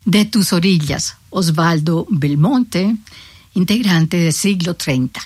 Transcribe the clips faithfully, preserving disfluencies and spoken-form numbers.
De tus orillas, Osvaldo Belmonte, integrante del siglo treinta.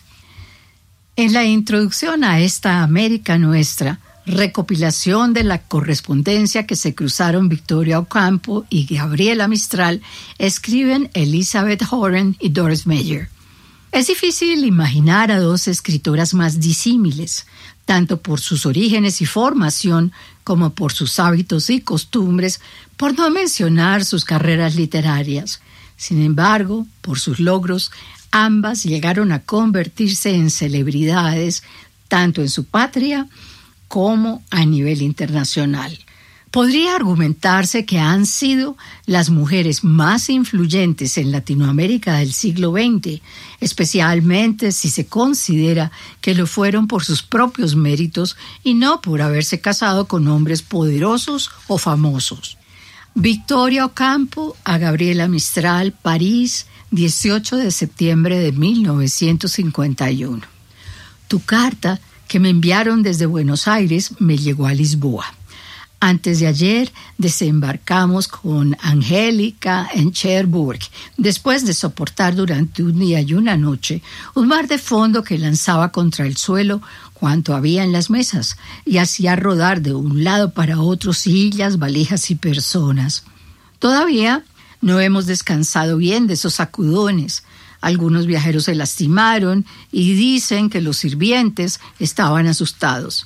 En la introducción a esta América Nuestra, recopilación de la correspondencia que se cruzaron Victoria Ocampo y Gabriela Mistral, escriben Elizabeth Warren y Doris Meyer. Es difícil imaginar a dos escritoras más disímiles, tanto por sus orígenes y formación como por sus hábitos y costumbres, por no mencionar sus carreras literarias. Sin embargo, por sus logros, ambas llegaron a convertirse en celebridades, tanto en su patria como a nivel internacional. Podría argumentarse que han sido las mujeres más influyentes en Latinoamérica del siglo veinte, especialmente si se considera que lo fueron por sus propios méritos y no por haberse casado con hombres poderosos o famosos. Victoria Ocampo a Gabriela Mistral, París, dieciocho de septiembre de mil novecientos cincuenta y uno. Tu carta, que me enviaron desde Buenos Aires, me llegó a Lisboa. Antes de ayer desembarcamos con Angélica en Cherbourg, después de soportar durante un día y una noche un mar de fondo que lanzaba contra el suelo cuanto había en las mesas y hacía rodar de un lado para otro sillas, valijas y personas. Todavía no hemos descansado bien de esos sacudones. Algunos viajeros se lastimaron y dicen que los sirvientes estaban asustados.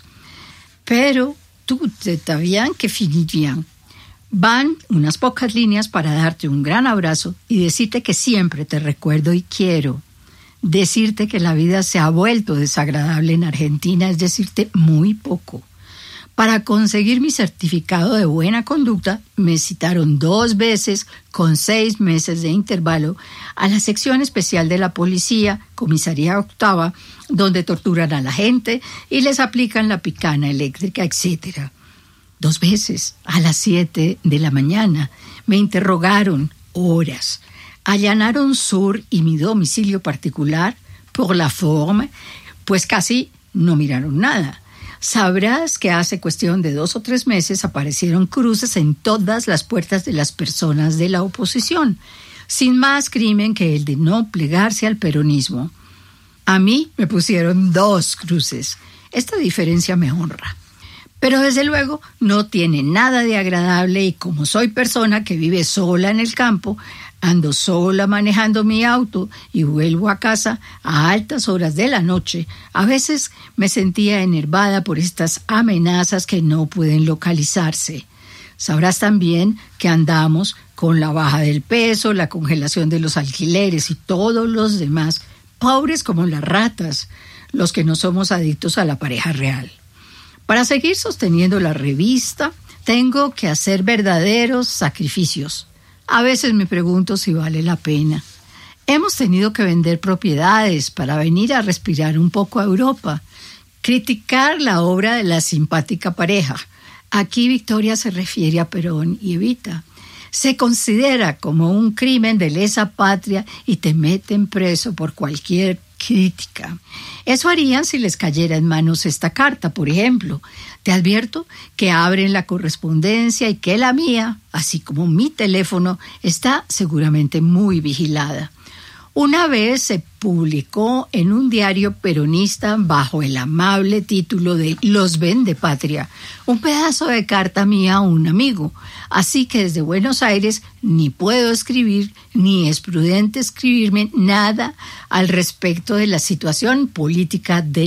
Pero tout está bien que finit bien. Van unas pocas líneas para darte un gran abrazo y decirte que siempre te recuerdo y quiero. Decirte que la vida se ha vuelto desagradable en Argentina es decirte muy poco. Para conseguir mi certificado de buena conducta, me citaron dos veces con seis meses de intervalo a la sección especial de la policía, comisaría octava, donde torturan a la gente y les aplican la picana eléctrica, etcétera. Dos veces, a las siete de la mañana, me interrogaron horas. Allanaron Sur y mi domicilio particular, por la forma, pues casi no miraron nada. Sabrás que hace cuestión de dos o tres meses aparecieron cruces en todas las puertas de las personas de la oposición, sin más crimen que el de no plegarse al peronismo. A mí me pusieron dos cruces. Esta diferencia me honra. Pero desde luego no tiene nada de agradable y como soy persona que vive sola en el campo, ando sola manejando mi auto y vuelvo a casa a altas horas de la noche, a veces me sentía enervada por estas amenazas que no pueden localizarse. Sabrás también que andamos con la baja del peso, la congelación de los alquileres y todos los demás, pobres como las ratas, los que no somos adictos a la pareja real. Para seguir sosteniendo la revista, tengo que hacer verdaderos sacrificios. A veces me pregunto si vale la pena. Hemos tenido que vender propiedades para venir a respirar un poco a Europa, criticar la obra de la simpática pareja. Aquí Victoria se refiere a Perón y Evita. Se considera como un crimen de lesa patria y te meten preso por cualquier crítica. Eso harían si les cayera en manos esta carta, por ejemplo. Te advierto que abren la correspondencia y que la mía, así como mi teléfono, está seguramente muy vigilada. Una vez se publicó en un diario peronista bajo el amable título de Los Vendepatria, un pedazo de carta mía a un amigo. Así que desde Buenos Aires ni puedo escribir, ni es prudente escribirme nada al respecto de la situación política de